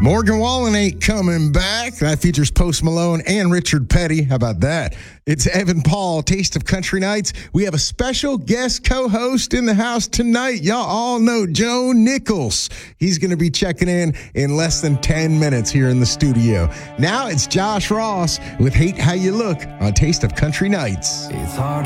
Morgan Wallen ain't coming back. That features Post Malone and Richard Petty. How about that? It's Evan Paul, Taste of Country Nights. We have a special guest co-host in the house tonight. Y'all all know Joe Nichols. He's going to be checking in less than 10 minutes here in the studio. Now it's Josh Ross with Hate How You Look on Taste of Country Nights. It's hard.